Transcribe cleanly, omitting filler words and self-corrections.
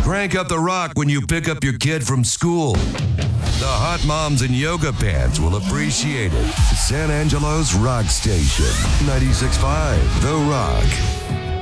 Crank up the rock when you pick up your kid from school. The hot moms in yoga pants will appreciate it. San Angelo's Rock Station. 96.5 The Rock.